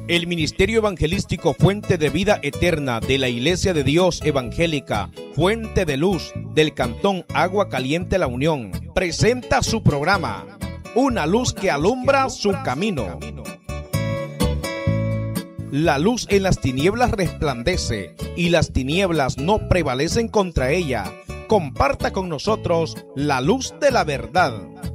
El Ministerio Evangelístico Fuente de Vida Eterna de la Iglesia de Dios Evangélica Fuente de Luz del Cantón Agua Caliente La Unión presenta su programa, Una luz que alumbra su camino. La luz en las tinieblas resplandece y las tinieblas no prevalecen contra ella. Comparta con nosotros la luz de la verdad.